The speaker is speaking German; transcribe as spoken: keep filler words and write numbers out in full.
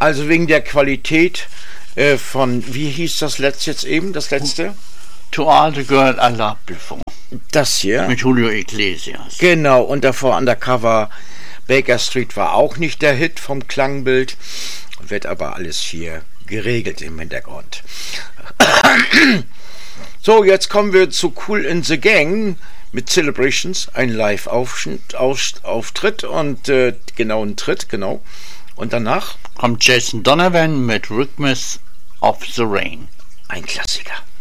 Also wegen der Qualität äh, von, wie hieß das letzte jetzt eben, das letzte? To All the Girl I Loved Before. Das hier? Mit Julio Iglesias. Genau, und davor Undercover Baker Street war auch nicht der Hit vom Klangbild, wird aber alles hier geregelt im Hintergrund. So, jetzt kommen wir zu Kool in the Gang mit Celebrations, ein Live-Auftritt und äh, genau ein Tritt, genau. Und danach kommt Jason Donovan mit Rhythms of the Rain. Ein Klassiker.